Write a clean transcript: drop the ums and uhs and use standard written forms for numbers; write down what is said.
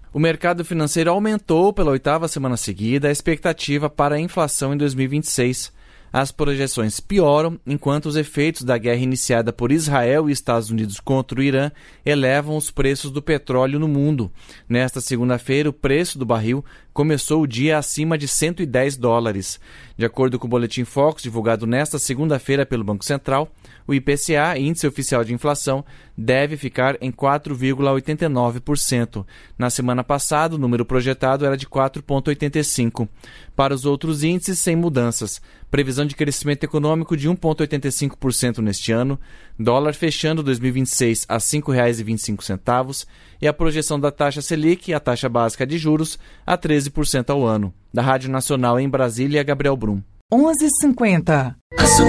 O mercado financeiro aumentou pela 8ª semana seguida a expectativa para a inflação em 2026. As projeções pioram, enquanto os efeitos da guerra iniciada por Israel e Estados Unidos contra o Irã elevam os preços do petróleo no mundo. Nesta segunda-feira, o preço do barril começou o dia acima de $110. De acordo com o Boletim Focus, divulgado nesta segunda-feira pelo Banco Central, o IPCA, Índice Oficial de Inflação, deve ficar em 4,89%. Na semana passada, o número projetado era de 4,85%. Para os outros índices, sem mudanças. Previsão de crescimento econômico de 1,85% neste ano, dólar fechando 2026 a R$ 5,25 e a projeção da taxa Selic, a taxa básica de juros, a 13% ao ano. Da Rádio Nacional em Brasília, Gabriel Brum. 11h50.